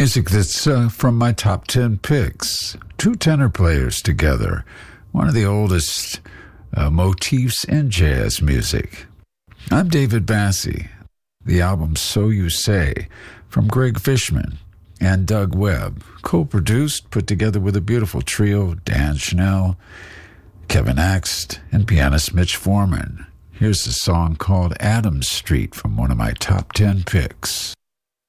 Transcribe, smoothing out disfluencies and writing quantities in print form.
Music that's from my top 10 picks. Two tenor players together. One of the oldest motifs in jazz music. I'm David Bassie. The album So You Say from Greg Fishman and Doug Webb. Co-produced, put together with a beautiful trio, Dan Schnell, Kevin Axt, and pianist Mitch Foreman. Here's a song called Adams Street from one of my top 10 picks.